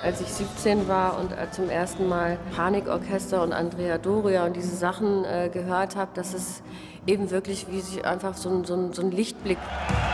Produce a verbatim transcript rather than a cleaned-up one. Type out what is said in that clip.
Als ich siebzehn war und äh, zum ersten Mal Panikorchester und Andrea Doria und diese Sachen äh, gehört habe, das ist eben wirklich wie sich einfach so ein, so ein, so ein Lichtblick